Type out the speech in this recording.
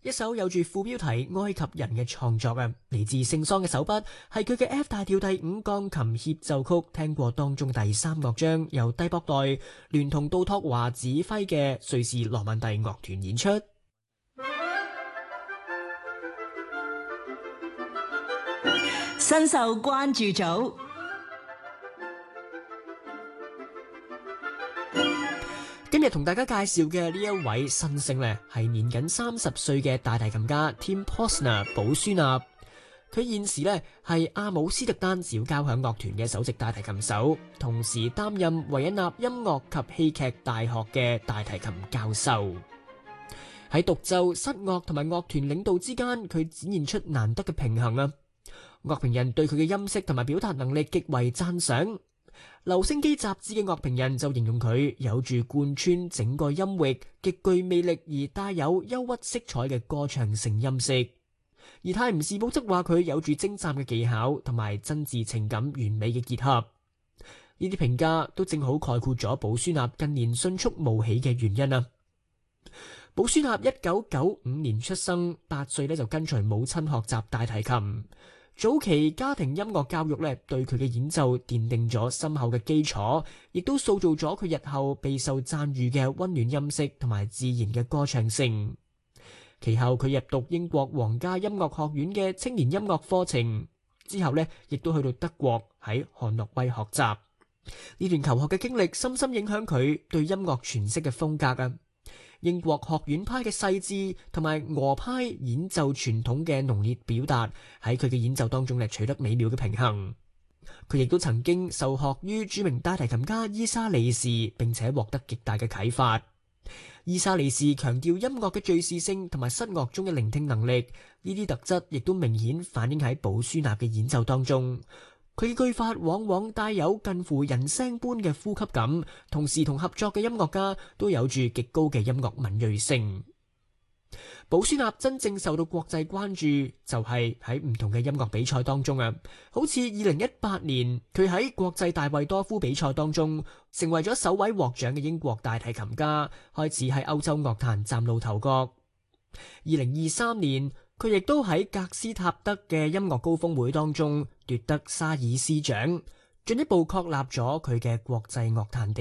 一首有住副標題埃及人嘅創作嚟自聖桑嘅手筆，係佢嘅 F 大調第5鋼琴協奏曲。聽過當中第3樂章，由蒂博代聯同杜托華指揮嘅瑞士羅曼蒂樂團演出。 新秀關注組。 今日同大家介紹嘅呢一位新星呢，係年僅30歲嘅大提琴家 Tim Posner 保舒納。佢現時呢係阿姆斯特丹小交響樂團嘅首席大提琴手，同時擔任維也納音樂及戲劇大學嘅大提琴教授。喺獨奏、室樂同埋樂團領導之間，佢展現出難得嘅平衡啊！樂評人對佢嘅音色同埋表達能力極為讚賞。留聲機雜誌嘅樂評人就形容佢有住貫穿整個音域、極具魅力而帶有憂鬱色彩嘅歌唱性音色。而泰晤士報則話佢有住精湛嘅技巧同埋真摯情感完美嘅結合。呢啲評價都正好概括咗保舒納近年迅速冒起嘅原因啊！保舒納1995年出生，8歲就跟隨母親學習大提琴。早期家庭音樂教育對佢嘅演奏奠定咗深厚嘅基礎，亦都塑造咗佢日後備受讚譽嘅溫暖音色同埋自然嘅歌唱性。其後佢入讀英國皇家音樂學院嘅青年音樂課程，之後亦都去到德國喺漢諾威學習。呢段求學嘅經歷深深影響佢對音樂詮釋嘅風格啊！英國學院派嘅細緻同埋俄派演奏傳統嘅濃烈表達，喺佢嘅演奏當中取得美妙嘅平衡。佢亦都曾經受學於著名大提琴家伊莎利士，並且獲得極大嘅啟發。伊莎利士強調音樂嘅敘事性同埋室樂中嘅聆聽能力，呢啲特質亦都明顯反映喺保舒納嘅演奏當中。佢嘅句法往往帶有近乎人聲般嘅呼吸感，同時同合作嘅音樂家都有住極高嘅音樂敏銳性。保舒納真正受到國際關注，就係喺唔同嘅音樂比賽當中啊，好似2018年佢喺國際大衛多夫比賽當中，成為咗首位獲獎嘅英國大提琴家，開始喺歐洲樂壇嶄露頭角。2023年，佢亦都喺格斯塔德嘅音樂高峰會當中奪得沙爾斯獎，進一步確立咗佢嘅國際樂壇地位。